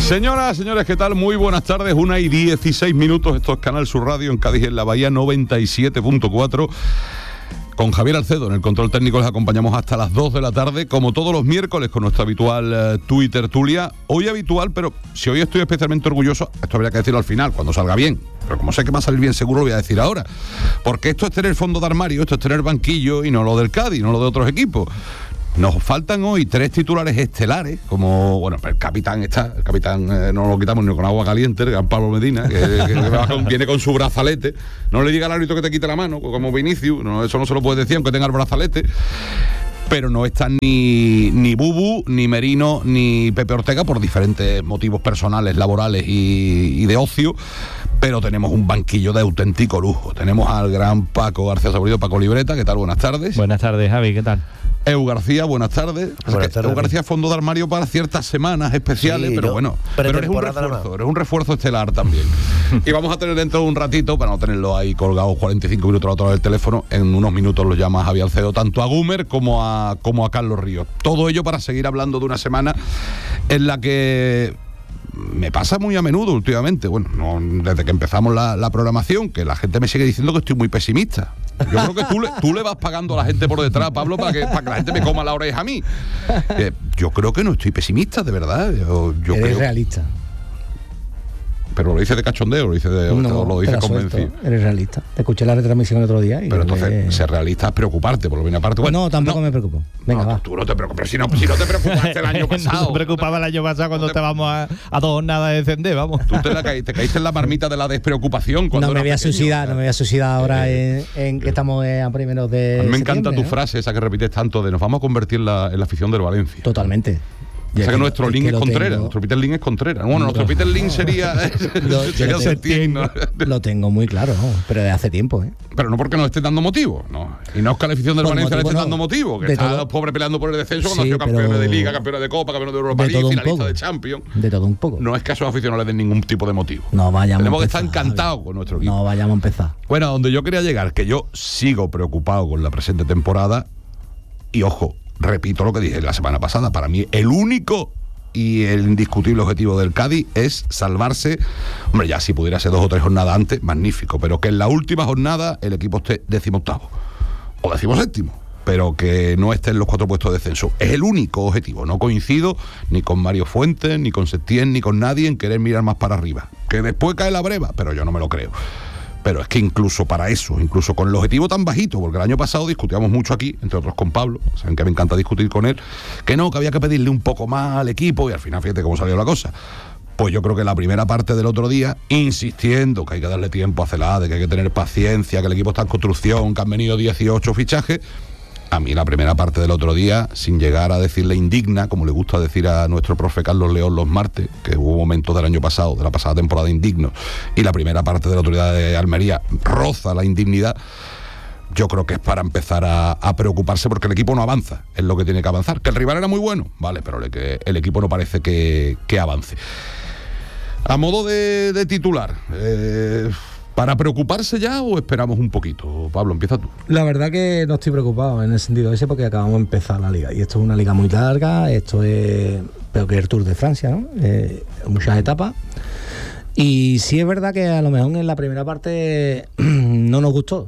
Señoras, señores, ¿qué tal? Muy buenas tardes, 1:16. Esto es Canal Sur Radio en Cádiz, en la Bahía 97.4. Con Javier Alcedo en el control técnico les acompañamos hasta las 2 de la tarde, como todos los miércoles, con nuestra habitual Twitter-tulia. Hoy habitual, pero si hoy estoy especialmente orgulloso, esto habría que decirlo al final, cuando salga bien. Pero como sé que va a salir bien seguro, lo voy a decir ahora. Porque esto es tener fondo de armario, esto es tener banquillo y no lo del Cádiz, no lo de otros equipos. Nos faltan hoy 3 titulares estelares, como, bueno, el capitán no lo quitamos ni con agua caliente, el gran Pablo Medina, que viene con su brazalete. No le diga al árbitro que te quite la mano, como Vinicius, no, eso no se lo puede decir, aunque tenga el brazalete. Pero no están ni Bubu, ni Merino, ni Pepe Ortega, por diferentes motivos personales, laborales y de ocio. Pero tenemos un banquillo de auténtico lujo. Tenemos al gran Paco García Saborido, Paco Libreta. ¿Qué tal? Buenas tardes. Buenas tardes, Javi. ¿Qué tal? Eu García, buenas tardes. Buenas tardes. Eu García, fondo de armario para ciertas semanas especiales, sí, pero bueno, pero eres un refuerzo estelar también. Y vamos a tener dentro de un ratito, para no tenerlo ahí colgado 45 minutos al otro lado del teléfono, en unos minutos lo llama Javier Alcedo, tanto a Gumer como a Carlos Ríos. Todo ello para seguir hablando de una semana en la que me pasa muy a menudo últimamente, bueno, desde que empezamos la programación, que la gente me sigue diciendo que estoy muy pesimista. Yo creo que tú le vas pagando a la gente por detrás, Pablo, para que la gente me coma la oreja a mí. Yo creo que no estoy pesimista, de verdad. Yo Eres creo... realista. Pero lo dice de cachondeo, lo dice convencido. Eres realista. Te escuché la retransmisión el otro día. Pero entonces, ser realista es preocuparte, por lo menos aparte. Bueno, no, tampoco me preocupo. Venga, va. Tú no te preocupes, si no te preocupaste el año pasado. No te preocupaba el año pasado cuando estábamos a 2 jornadas de descender, vamos. Tú te caíste en la marmita de la despreocupación. No me voy a suicidar ahora en que estamos a primeros de. A mí me encanta tu frase, esa que repites tanto, de nos vamos a convertir en la afición del Valencia. Totalmente. O sea que nuestro link es Contreras, nuestro Peter Link es Contreras. Bueno, nuestro Peter Link sería Septién. Lo tengo muy claro, ¿no? Pero de hace tiempo, ¿eh? Pero no porque nos esté dando motivo, ¿no? Y no es que a la afición del Valencia le esté dando motivo, que está los pobres peleando por el descenso cuando ha sido campeones de Liga, campeones de Copa, campeones de Europa League, finalistas de Champions. De todo un poco. No es que a esos aficionados les den ningún tipo de motivo. No vayamos. Tenemos que estar encantados con nuestro equipo. No vayamos a empezar. Bueno, donde yo quería llegar, que yo sigo preocupado con la presente temporada, y ojo, repito lo que dije la semana pasada, para mí el único y el indiscutible objetivo del Cádiz es salvarse. Hombre, ya si pudiera ser 2 o 3 jornadas antes, magnífico, pero que en la última jornada el equipo esté 18º o 17º, pero que no esté en los 4 puestos de descenso. Es el único objetivo. No coincido ni con Mario Fuentes, ni con Septién, ni con nadie en querer mirar más para arriba. Que después cae la breva, pero yo no me lo creo. Pero es que incluso para eso, incluso con el objetivo tan bajito, porque el año pasado discutíamos mucho aquí, entre otros con Pablo, saben que me encanta discutir con él, que había que pedirle un poco más al equipo, y al final fíjate cómo salió la cosa. Pues yo creo que la primera parte del otro día, insistiendo que hay que darle tiempo a Celade, que hay que tener paciencia, que el equipo está en construcción, que han venido 18 fichajes. A mí la primera parte del otro día, sin llegar a decirle indigna, como le gusta decir a nuestro profe Carlos León los martes, que hubo momentos del año pasado, de la pasada temporada, indignos, y la primera parte del otro día de Almería roza la indignidad, yo creo que es para empezar a preocuparse, porque el equipo no avanza, es lo que tiene que avanzar. Que el rival era muy bueno, vale, pero el equipo no parece que avance. A modo de titular, ¿para preocuparse ya o esperamos un poquito? Pablo, empieza tú. La verdad que no estoy preocupado en el sentido ese, porque acabamos de empezar la liga. Y esto es una liga muy larga, esto es peor que el Tour de Francia, ¿no? Muchas etapas. Y sí es verdad que a lo mejor en la primera parte no nos gustó.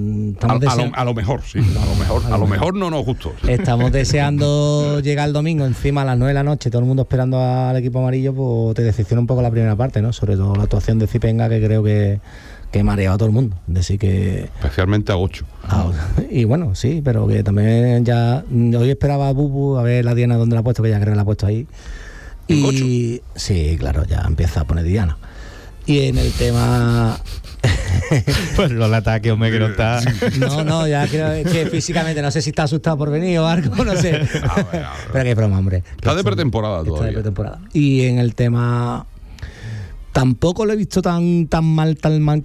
A lo mejor, sí. A lo mejor no nos gustó. Sí. Estamos deseando llegar el domingo encima a las 9 de la noche, todo el mundo esperando al equipo amarillo, pues te decepciona un poco la primera parte, ¿no? Sobre todo la actuación de Zipenga, que creo que mareado a todo el mundo. Decir que especialmente a 8. Y bueno, sí, pero que también ya hoy esperaba a Bubu a ver la diana donde la ha puesto, que ya creo que la ha puesto ahí. Y 8. Sí, claro, ya empieza a poner diana. Y en el tema pues los ataques, hombre, que no está. No, ya creo que físicamente no sé si está asustado por venir o algo, no sé. Pero qué broma, hombre. Está de pretemporada todavía. Está de pretemporada. Y en el tema tampoco lo he visto tan mal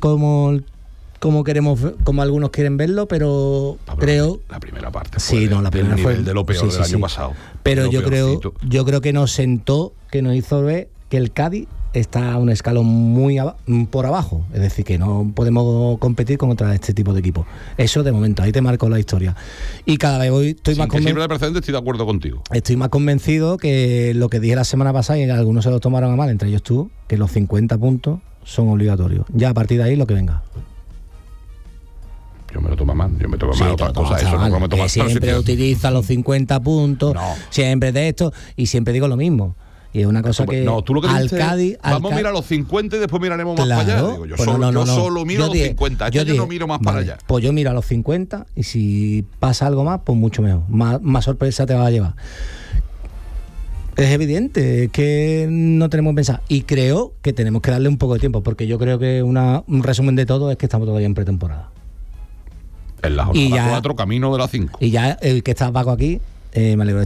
como queremos, como algunos quieren verlo, pero creo la primera parte la primera fue el de lo peor del año pasado. Pero yo creo que nos sentó, que nos hizo ver que el Cádiz está a un escalón muy por abajo, es decir, que no podemos competir contra este tipo de equipos. Eso de momento, ahí te marco la historia. Y cada vez hoy estoy más convencido. De precedente, estoy de acuerdo contigo. Estoy más convencido que lo que dije la semana pasada, y algunos se lo tomaron a mal, entre ellos tú, que los 50 puntos son obligatorios. Ya a partir de ahí lo que venga. Yo me lo tomo mal, otra cosa. Eso no me toma siempre utiliza los 50 puntos, siempre de esto, y siempre digo lo mismo. Y es una cosa que tú lo que al Cádiz... Vamos a mirar los 50 y después miraremos más para allá. Digo, yo solo miro los 50, yo no miro más para allá. Pues yo miro a los 50 y si pasa algo más, pues mucho mejor. Más sorpresa te va a llevar. Es evidente que no tenemos que pensar. Y creo que tenemos que darle un poco de tiempo, porque yo creo que un resumen de todo es que estamos todavía en pretemporada. En la jornada 4, camino de la 5. Y ya el que está Paco aquí, me alegro